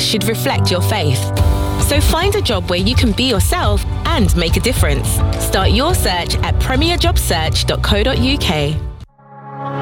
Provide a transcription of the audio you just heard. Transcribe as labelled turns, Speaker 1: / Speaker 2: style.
Speaker 1: should reflect your faith. So find a job where you can be yourself and make a difference. Start your search at premierjobsearch.co.uk.